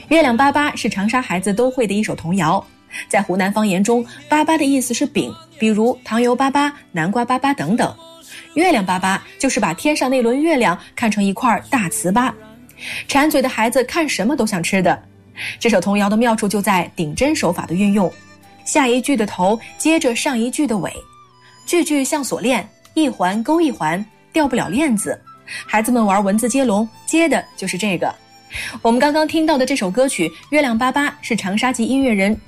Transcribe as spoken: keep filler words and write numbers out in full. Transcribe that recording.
月亮粑粑是长沙孩子都会的一首童谣，在湖南方言中，粑粑的意思是饼，比如糖油粑粑、南瓜粑粑等等。月亮粑粑就是把天上那轮月亮看成一块大糍粑，馋嘴的孩子看什么都想吃的。这首童谣的妙处就在顶针手法的运用，下一句的头接着上一句的尾，句句像锁链，一环勾一环，掉不了链子。孩子们玩文字接龙，接的就是这个。我们刚刚听到的这首歌曲《月亮粑粑》是长沙籍音乐人